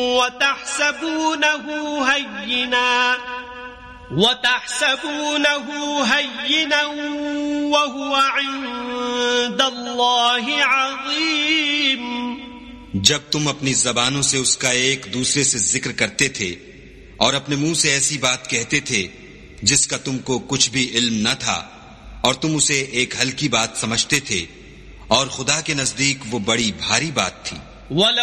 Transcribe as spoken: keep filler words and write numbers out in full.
वतहसबूनहु हय्यिना वतहसबूनहु हय्यिना वहुवा इंदल्लाहि अज़ीम। जब तुम अपनी जबानों से उसका एक दूसरे से जिक्र करते थे और अपने मुंह से ऐसी बात कहते थे जिसका तुमको कुछ भी इल्म न था और तुम उसे एक हल्की बात समझते थे, और खुदा के नजदीक वो बड़ी भारी बात थी।